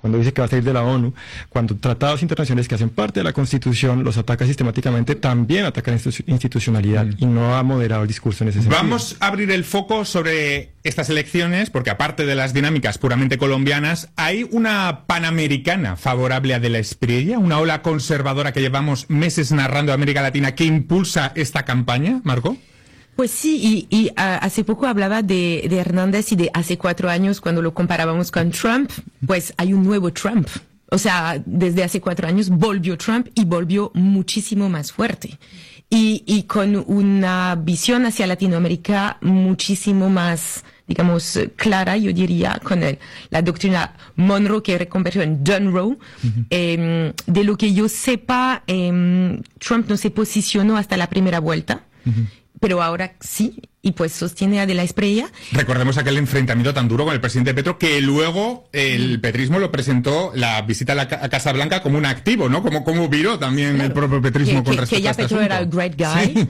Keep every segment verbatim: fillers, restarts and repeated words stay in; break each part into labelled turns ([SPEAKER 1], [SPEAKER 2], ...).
[SPEAKER 1] cuando dice que va a salir de la ONU, cuando tratados internacionales que hacen parte de la Constitución los ataca sistemáticamente, también ataca la institucionalidad mm. y no ha moderado el discurso en ese sentido.
[SPEAKER 2] Vamos a abrir el foco sobre estas elecciones, porque aparte de las dinámicas puramente colombianas, hay una panamericana favorable a De la Espriella, una ola conservadora que llevamos meses narrando a América Latina que impulsa esta campaña, Marco.
[SPEAKER 3] Pues sí, y, y uh, hace poco hablaba de, de Hernández y de hace cuatro años cuando lo comparábamos con Trump, pues hay un nuevo Trump. O sea, desde hace cuatro años volvió Trump y volvió muchísimo más fuerte. Y, y con una visión hacia Latinoamérica muchísimo más, digamos, clara, yo diría, con el, la doctrina Monroe que reconvirtió en Dunroe. Uh-huh. eh, de lo que yo sepa, eh, Trump no se posicionó hasta la primera vuelta. Uh-huh. Pero ahora sí, y pues sostiene a De la Espriella.
[SPEAKER 2] Recordemos aquel enfrentamiento tan duro con el presidente Petro, que luego el petrismo lo presentó, la visita a la a Casa Blanca, como un activo, ¿no? Como, como viró también claro. el propio petrismo
[SPEAKER 3] que,
[SPEAKER 2] con
[SPEAKER 3] que,
[SPEAKER 2] respecto
[SPEAKER 3] que ya
[SPEAKER 2] a este
[SPEAKER 3] Petro
[SPEAKER 2] asunto.
[SPEAKER 3] Era el great guy. Sí.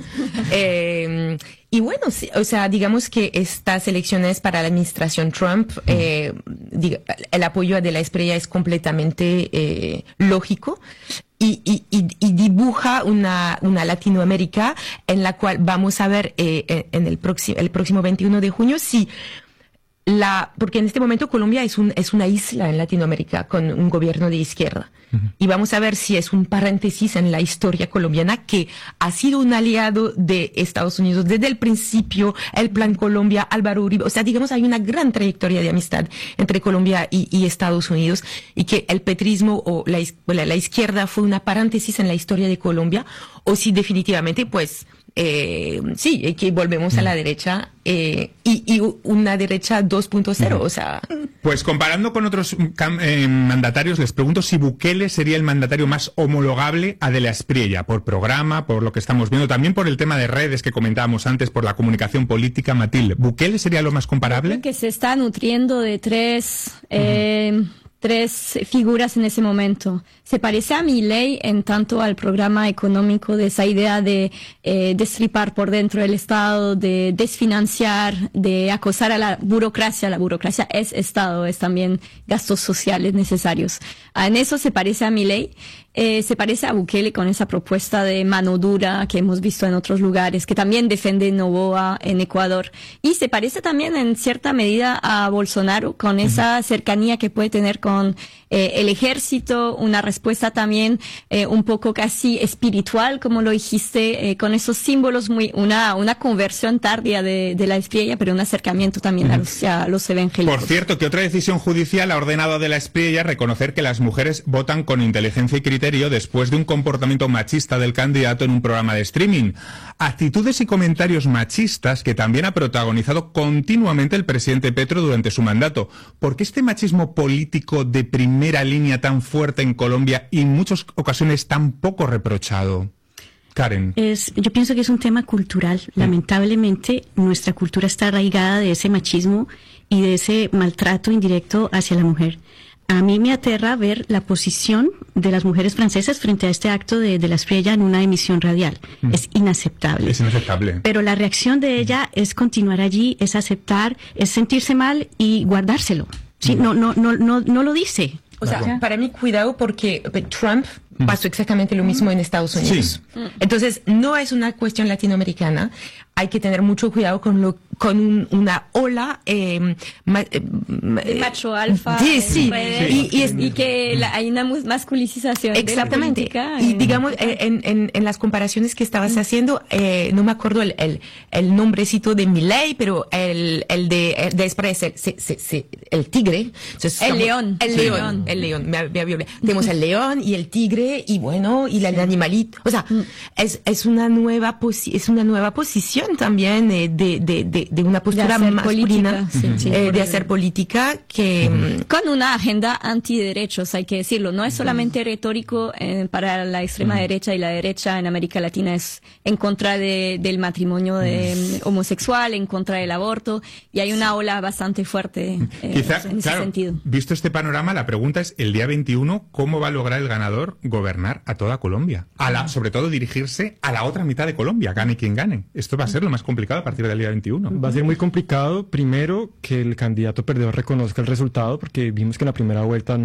[SPEAKER 3] eh, y bueno, sí, o sea, digamos que estas elecciones para la administración Trump, mm. eh, diga, el apoyo a De la Espriella es completamente eh, lógico. Y, y, y, y dibuja una, una Latinoamérica en la cual vamos a ver eh, en el próximo, el próximo veintiuno de junio si la, porque en este momento Colombia es un, es una isla en Latinoamérica con un gobierno de izquierda. Uh-huh. Y vamos a ver si es un paréntesis en la historia colombiana que ha sido un aliado de Estados Unidos desde el principio, el Plan Colombia, Álvaro Uribe. O sea, digamos, hay una gran trayectoria de amistad entre Colombia y, y Estados Unidos y que el petrismo o la, la, la izquierda fue una paréntesis en la historia de Colombia o si definitivamente, pues, Eh, sí, que volvemos a la derecha eh, y, y una derecha dos punto cero, o sea...
[SPEAKER 2] Pues comparando con otros eh, mandatarios, les pregunto si Bukele sería el mandatario más homologable a De la Espriella, por programa, por lo que estamos viendo, también por el tema de redes que comentábamos antes, por la comunicación política. Matilde, ¿Bukele sería lo más comparable?
[SPEAKER 4] Creo que se está nutriendo de tres... Eh, uh-huh. tres figuras en ese momento. Se parece a Milei en tanto al programa económico de esa idea de eh, destripar por dentro el Estado, de desfinanciar, de acosar a la burocracia. La burocracia es Estado, es también gastos sociales necesarios. Ah, en eso se parece a Milei. Eh, se parece a Bukele con esa propuesta de mano dura que hemos visto en otros lugares, que también defiende Noboa en Ecuador. Y se parece también en cierta medida a Bolsonaro con esa cercanía que puede tener con eh, el ejército, una respuesta también eh, un poco casi espiritual, como lo dijiste, eh, con esos símbolos, muy una una conversión tardía de, de la Espriella, pero un acercamiento también a los, a los evangélicos.
[SPEAKER 2] Por cierto, que otra decisión judicial ha ordenado a De la Espriella reconocer que las mujeres votan con inteligencia y criterio después de un comportamiento machista del candidato en un programa de streaming. Actitudes y comentarios machistas que también ha protagonizado continuamente el presidente Petro durante su mandato. ¿Por qué este machismo político de primera línea tan fuerte en Colombia y en muchas ocasiones tan poco reprochado? Karen.
[SPEAKER 5] Es, yo pienso que es un tema cultural. Lamentablemente, nuestra cultura está arraigada de ese machismo y de ese maltrato indirecto hacia la mujer. A mí me aterra ver la posición de las mujeres francesas frente a este acto de, de la Espriella en una emisión radial. Mm. Es inaceptable.
[SPEAKER 2] Es inaceptable.
[SPEAKER 5] Pero la reacción de ella es continuar allí, es aceptar, es sentirse mal y guardárselo. Sí, mm. no, no, no, no, no lo dice.
[SPEAKER 3] O sea, claro. Para mí, cuidado, porque Trump pasó exactamente lo mismo en Estados Unidos. Sí. Entonces, no es una cuestión latinoamericana. Hay que tener mucho cuidado con lo con un, una ola eh, ma, eh,
[SPEAKER 4] macho alfa
[SPEAKER 3] sí, sí.
[SPEAKER 4] Y, y, es, y que la, hay una masculinización
[SPEAKER 3] exactamente
[SPEAKER 4] de la política,
[SPEAKER 3] y digamos en, en, en las comparaciones que estabas mm. haciendo eh, no me acuerdo el, el, el nombrecito de Milei, pero el, el de el de Espriella, se, se, se, el tigre. Entonces,
[SPEAKER 4] el
[SPEAKER 3] como,
[SPEAKER 4] león
[SPEAKER 3] el
[SPEAKER 4] sí.
[SPEAKER 3] león el león me, me, me, tenemos el león y el tigre y bueno y el sí. animalito, o sea mm. es, es una nueva posi- es una nueva posición también eh, de, de, de de una postura masculina,
[SPEAKER 4] sí, sí,
[SPEAKER 3] eh, de hacer política que...
[SPEAKER 4] Uh-huh. Con una agenda antiderechos, hay que decirlo. No es solamente uh-huh. retórico eh, para la extrema uh-huh. derecha y la derecha en América Latina es en contra de, del matrimonio de, uh-huh. homosexual, en contra del aborto, y hay una ola bastante fuerte eh,
[SPEAKER 2] Quizá,
[SPEAKER 4] en ese
[SPEAKER 2] claro,
[SPEAKER 4] sentido.
[SPEAKER 2] Visto este panorama, la pregunta es, el día veintiuno, ¿cómo va a lograr el ganador gobernar a toda Colombia? A la, sobre todo dirigirse a la otra mitad de Colombia, gane quien gane. Esto va a ser lo más complicado a partir del día veintiuno.
[SPEAKER 1] Va a ser muy complicado, primero, que el candidato perdedor reconozca el resultado, porque vimos que en la primera vuelta